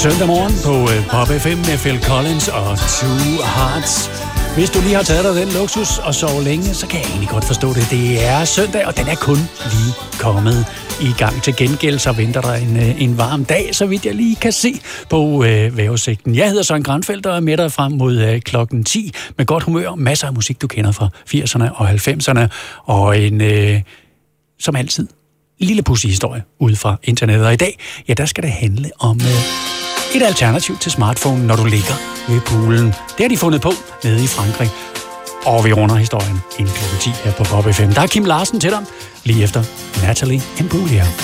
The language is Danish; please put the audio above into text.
Søndag morgen på Pop FM med Phil Collins og Two Hearts. Hvis du lige har taget dig den luksus og sovet længe, så kan jeg egentlig godt forstå det. Det er søndag, og den er kun lige kommet i gang. Til gengæld så venter der en varm dag, så vidt jeg lige kan se på vejrudsigten. Jeg hedder Søren Granfeldt og er med dig frem mod klokken 10 med godt humør. Masser af musik, du kender fra 80'erne og 90'erne. Og en, som altid, lille pudsig historie ude fra internettet. Og i dag, ja, der skal det handle om et alternativ til smartphone, når du ligger ved poolen. Det har de fundet på nede i Frankrig. Og vi runder historien inden klokken 10 her på Pop FM. Der er Kim Larsen til dig, lige efter Natalie Imbruglia.